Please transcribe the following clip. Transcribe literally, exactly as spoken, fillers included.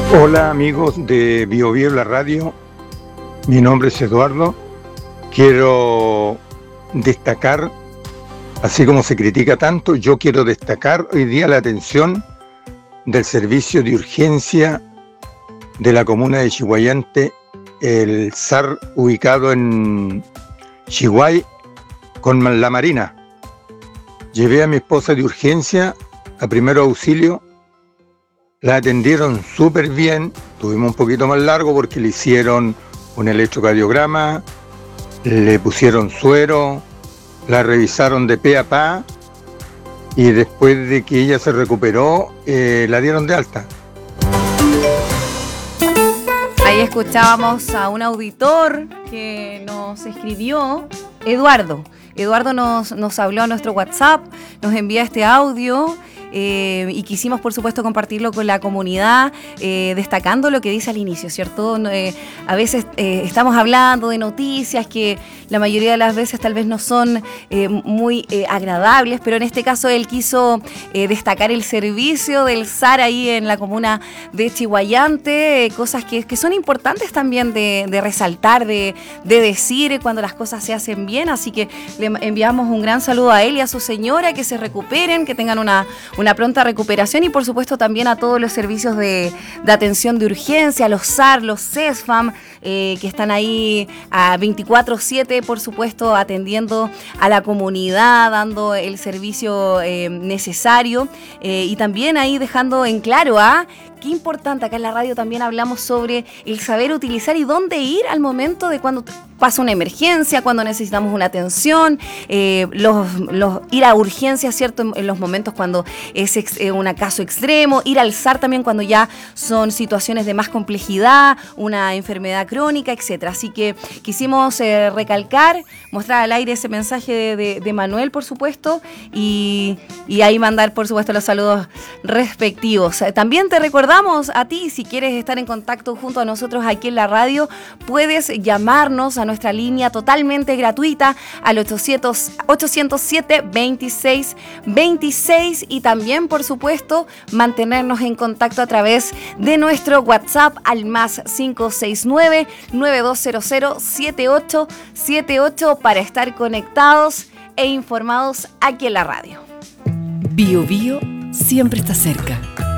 Hola amigos de Bio Bio la radio, mi nombre es Eduardo. Quiero destacar, así como se critica tanto, yo quiero destacar hoy día la atención del servicio de urgencia de la comuna de Chiguayante, el S A R ubicado en Chiguay con la Marina. Llevé a mi esposa de urgencia a primero auxilio. La atendieron súper bien, tuvimos un poquito más largo porque le hicieron un electrocardiograma, le pusieron suero, la revisaron de pe a pa y después de que ella se recuperó, eh, la dieron de alta. Ahí escuchábamos a un auditor que nos escribió, Eduardo. Eduardo nos, nos habló a nuestro WhatsApp, nos envía este audio. Eh, y quisimos, por supuesto, compartirlo con la comunidad, eh, destacando lo que dice al inicio, ¿cierto? Eh, a veces eh, estamos hablando de noticias que la mayoría de las veces tal vez no son eh, muy eh, agradables, pero en este caso él quiso eh, destacar el servicio del S A R ahí en la comuna de Chiguayante, eh, cosas que, que son importantes también de, de resaltar, de, de decir cuando las cosas se hacen bien, así que le enviamos un gran saludo a él y a su señora, que se recuperen, que tengan una una pronta recuperación y por supuesto también a todos los servicios de, de atención de urgencia, los S A R, los CESFAM, eh, que están ahí a veinticuatro siete, por supuesto, atendiendo a la comunidad, dando el servicio eh, necesario eh, y también ahí dejando en claro a... ¿ah? Qué importante, acá en la radio también hablamos sobre el saber utilizar y dónde ir al momento de cuando pasa una emergencia, cuando necesitamos una atención, eh, los, los, ir a urgencias, ¿cierto? En, en los momentos cuando es ex, eh, un caso extremo, ir al S A R también cuando ya son situaciones de más complejidad, una enfermedad crónica, etcétera. Así que quisimos eh, recalcar, mostrar al aire ese mensaje de, de, de Manuel, por supuesto, y, y ahí mandar, por supuesto, los saludos respectivos. También te recordamos a ti, si quieres estar en contacto junto a nosotros aquí en la radio, puedes llamarnos a nuestra línea totalmente gratuita al ochocientos, ochocientos siete, veintiséis veintiséis y también, por supuesto, mantenernos en contacto a través de nuestro WhatsApp al más cinco seis nueve, nueve dos cero cero, siete ocho siete ocho para estar conectados e informados aquí en la radio. Bio Bio siempre está cerca.